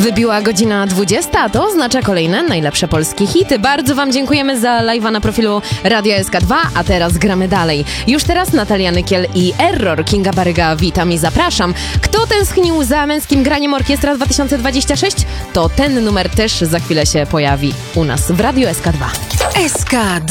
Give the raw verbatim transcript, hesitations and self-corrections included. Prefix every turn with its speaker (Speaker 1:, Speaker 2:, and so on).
Speaker 1: Wybiła godzina dwudziesta, a to oznacza kolejne najlepsze polskie hity. Bardzo wam dziękujemy za live'a na profilu Radia S K dwa, a teraz gramy dalej. Już teraz Natalia Nykiel i Error. Kinga Baryga, witam i zapraszam. Kto tęsknił za męskim graniem Orkiestra dwa tysiące dwadzieścia sześć? To ten numer też za chwilę się pojawi u nas w Radiu S K dwa.
Speaker 2: S K